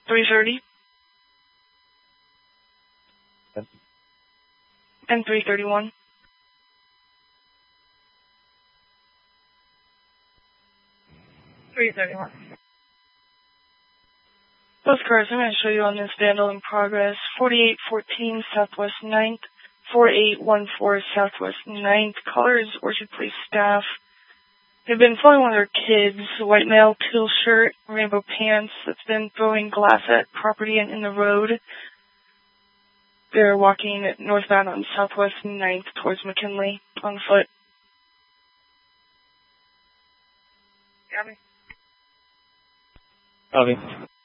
330. And 331. Those cars I'm going to show you on this vandal in progress. 4814 Southwest 9th, 4814 Southwest 9th. Caller is Orchard Place staff. They've been following one of their kids, a white male, teal shirt, rainbow pants, that's been throwing glass at property and in the road. They're walking northbound on Southwest 9th towards McKinley on foot. Copy.